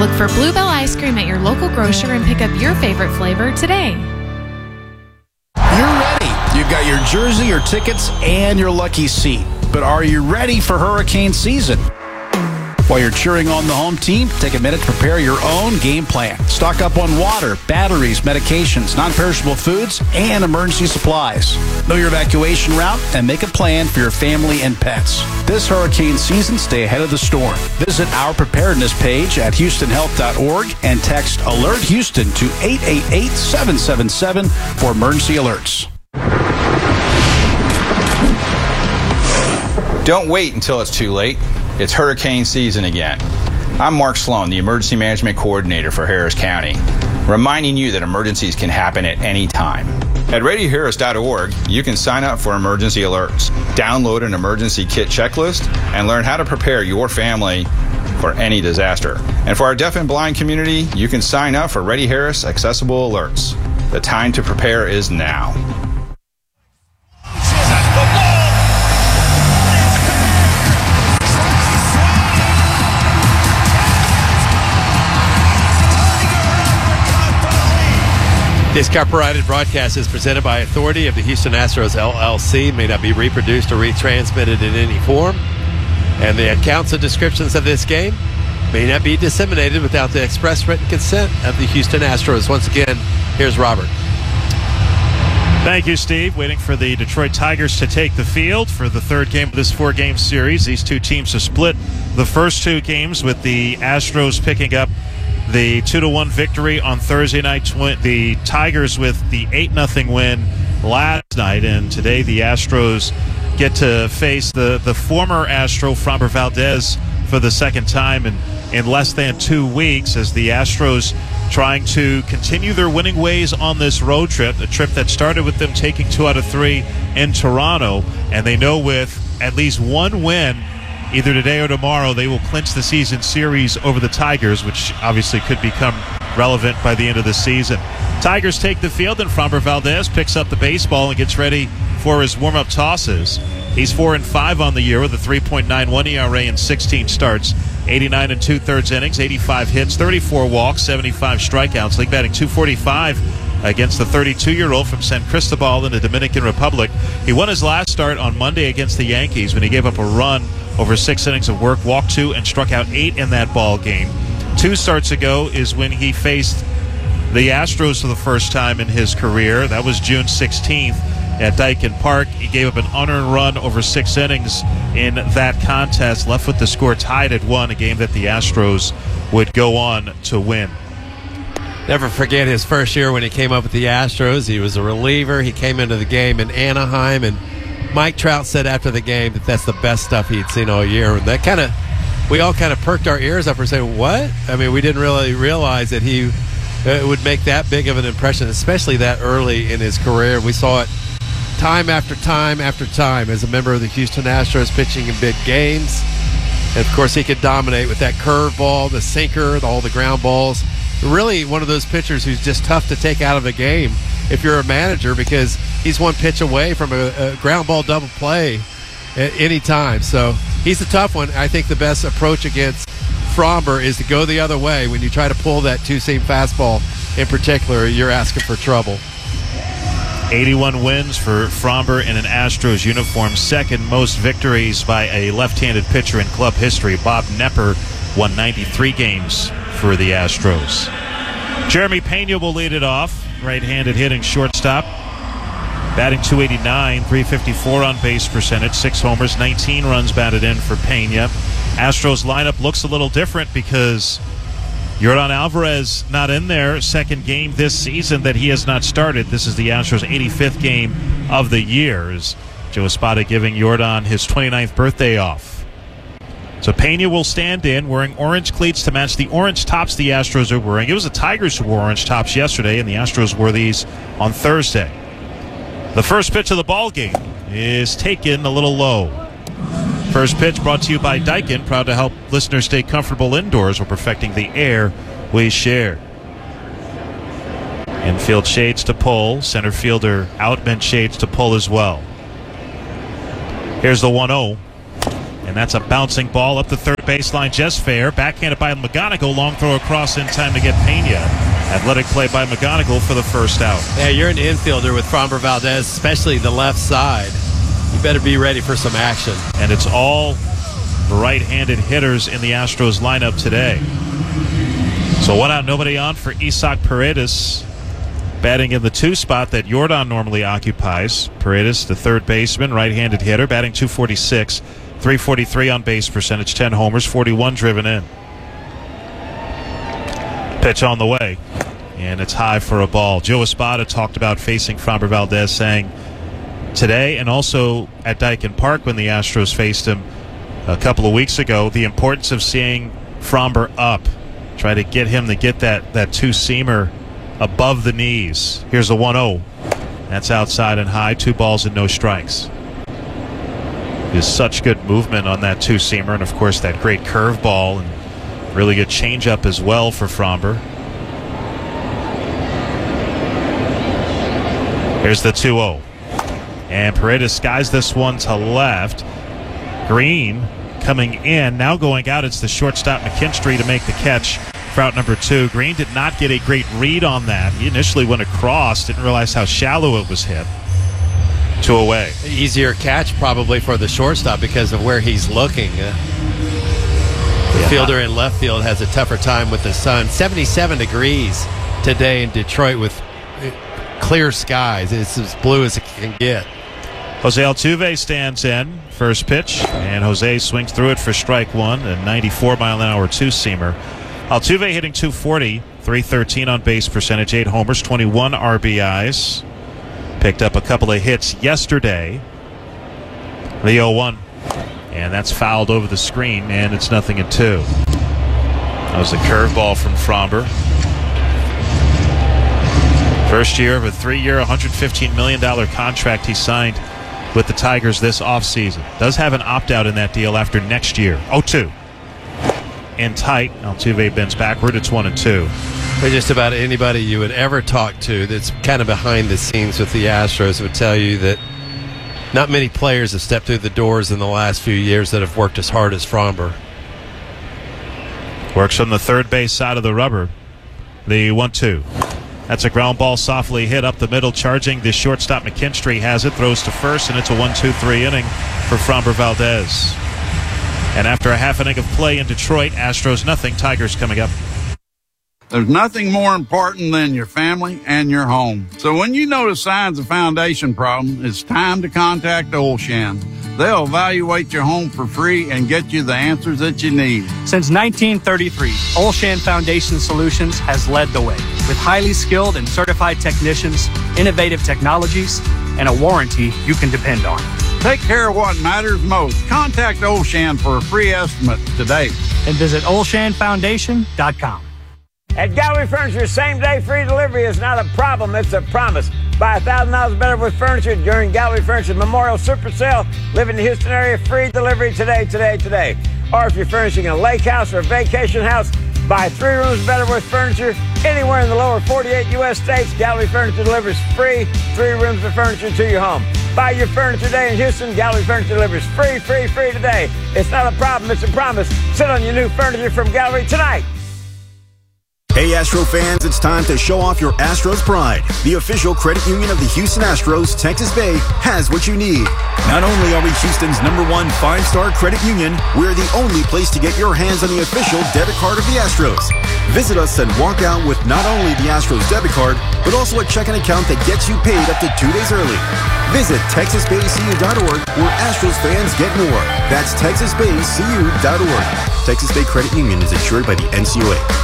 Look for Bluebell ice cream at your local grocer and pick up your favorite flavor today. You're ready. You've got your jersey, your tickets, and your lucky seat. But are you ready for hurricane season? While you're cheering on the home team, take a minute to prepare your own game plan. Stock up on water, batteries, medications, non-perishable foods, and emergency supplies. Know your evacuation route and make a plan for your family and pets. This hurricane season, stay ahead of the storm. Visit our preparedness page at HoustonHealth.org and text Alert Houston to 888-777 for emergency alerts. Don't wait until it's too late. It's hurricane season again. I'm Mark Sloan, the Emergency Management Coordinator for Harris County, reminding you that emergencies can happen at any time. At ReadyHarris.org, you can sign up for emergency alerts, download an emergency kit checklist, and learn how to prepare your family for any disaster. And for our deaf and blind community, you can sign up for Ready Harris Accessible Alerts. The time to prepare is now. This copyrighted broadcast is presented by authority of the Houston Astros LLC, may not be reproduced or retransmitted in any form, and the accounts and descriptions of this game may not be disseminated without the express written consent of the Houston Astros. Once again, here's Robert. Thank you, Steve. Waiting for the Detroit Tigers to take the field for the third game of this four-game series. These two teams have split the first two games, with the Astros picking up the 2-1 victory on Thursday night. The Tigers with the 8-0 win last night. And today the Astros get to face the former Astro, Framber Valdez, for the second time in less than 2 weeks, as the Astros trying to continue their winning ways on this road trip, a trip that started with them taking 2 out of 3 in Toronto. And they know with at least one win, either today or tomorrow, they will clinch the season series over the Tigers, which obviously could become relevant by the end of the season. Tigers take the field, and Framber Valdez picks up the baseball and gets ready for his warm-up tosses. He's 4-5 on the year with a 3.91 ERA in 16 starts, 89 2/3 innings, 85 hits, 34 walks, 75 strikeouts. League batting .245 against the 32-year-old from San Cristobal in the Dominican Republic. He won his last start on Monday against the Yankees when he gave up a run over 6 innings of work, walked 2, and struck out 8 in that ball game. 2 starts ago is when he faced the Astros for the first time in his career. That was June 16th at Daikin Park. He gave up an unearned run over 6 innings in that contest, left with the score tied at 1, a game that the Astros would go on to win. Never forget his first year when he came up with the Astros. He was a reliever. He came into the game in Anaheim, and Mike Trout said after the game that that's the best stuff he'd seen all year. That we all kind of perked our ears up and said, what? I mean, we didn't really realize that he would make that big of an impression, especially that early in his career. We saw it time after time after time as a member of the Houston Astros, pitching in big games. And, of course, he could dominate with that curveball, the sinker, all the ground balls. Really one of those pitchers who's just tough to take out of a game if you're a manager, because he's one pitch away from a ground ball double play at any time. So he's a tough one. I think the best approach against Framber is to go the other way. When you try to pull that two-seam fastball in particular, you're asking for trouble. 81 wins for Framber in an Astros uniform, second most victories by a left-handed pitcher in club history. Bob Knepper won 93 games for the Astros. Jeremy Pena will lead it off, right-handed hitting shortstop. Batting .289, .354 on base percentage, 6 homers, 19 runs batted in for Pena. Astros lineup looks a little different because Yordan Alvarez not in there. Second game this season that he has not started. This is the Astros' 85th game of the year. Joe Espada giving Yordan his 29th birthday off. So Pena will stand in wearing orange cleats to match the orange tops the Astros are wearing. It was the Tigers who wore orange tops yesterday, and the Astros wore these on Thursday. The first pitch of the ball game is taken a little low. First pitch brought to you by Daikin, proud to help listeners stay comfortable indoors while perfecting the air we share. Infield shades to pull. Center fielder Outman shades to pull as well. Here's the 1-0. And that's a bouncing ball up the third baseline, just fair. Backhanded by McGonigal. Long throw across in time to get Pena. Athletic play by McGonigal for the first out. Yeah, you're an infielder with Framber Valdez, especially the left side. You better be ready for some action. And it's all right-handed hitters in the Astros lineup today. So 1 out, nobody on for Isaac Paredes, batting in the 2 spot that Yordan normally occupies. Paredes, the third baseman, right-handed hitter, batting .246, .343 on base percentage, 10 homers, 41 driven in. Pitch on the way, and it's high for a ball. Joe Espada talked about facing Framber Valdez, saying today and also at Daikin Park when the Astros faced him a couple of weeks ago, the importance of seeing Framber up. Try to get him to get that two-seamer above the knees. Here's a 1-0. That's outside and high. 2 balls and no strikes. There's such good movement on that two-seamer, and of course that great curveball and really good changeup as well for Framber. Here's the 2-0. And Paredes skies this one to left. Green coming in. Now going out, it's the shortstop McKinstry to make the catch for out number 2. Green did not get a great read on that. He initially went across, didn't realize how shallow it was hit. 2 away. Easier catch probably for the shortstop because of where he's looking. The fielder in left field has a tougher time with the sun. 77 degrees today in Detroit with clear skies. It's as blue as it can get. Jose Altuve stands in. First pitch, and Jose swings through it for strike 1, a 94-mile-an-hour two-seamer. Altuve hitting .240, .313 on base percentage, 8 homers, 21 RBIs. Picked up a couple of hits yesterday. The 0-1, and that's fouled over the screen, and it's 0-2. That was a curveball from Framber. First year of a 3-year, $115 million contract he signed with the Tigers this offseason. Does have an opt-out in that deal after next year. 0-2. In tight. Altuve bends backward. It's 1-2. But just about anybody you would ever talk to that's kind of behind the scenes with the Astros would tell you that not many players have stepped through the doors in the last few years that have worked as hard as Framber. Works on the third base side of the rubber. The 1-2. That's a ground ball softly hit up the middle, charging the shortstop McKinstry has it, throws to first, and it's a 1-2-3 inning for Framber Valdez. And after a half inning of play in Detroit, Astros 0, Tigers coming up. There's nothing more important than your family and your home. So when you notice signs of foundation problem, it's time to contact Olshan. They'll evaluate your home for free and get you the answers that you need. Since 1933, Olshan Foundation Solutions has led the way with highly skilled and certified technicians, innovative technologies, and a warranty you can depend on. Take care of what matters most. Contact Olshan for a free estimate today. And visit OlshanFoundation.com. At Gallery Furniture, same-day free delivery is not a problem, it's a promise. Buy $1,000 better with furniture during Gallery Furniture's Memorial Super Sale. Live in the Houston area, free delivery today. Or if you're furnishing a lake house or a vacation house, buy 3 rooms better with furniture. Anywhere in the lower 48 U.S. states, Gallery Furniture delivers free 3 rooms of furniture to your home. Buy your furniture today in Houston. Gallery Furniture delivers free today. It's not a problem, it's a promise. Sit on your new furniture from Gallery tonight. Hey Astro fans, it's time to show off your Astros pride. The official credit union of the Houston Astros, Texas Bay, has what you need. Not only are we Houston's #1 5-star credit union, we're the only place to get your hands on the official debit card of the Astros. Visit us and walk out with not only the Astros debit card, but also a checking account that gets you paid up to 2 days early. Visit TexasBayCU.org, where Astros fans get more. That's TexasBayCU.org. Texas Bay Credit Union is insured by the NCUA.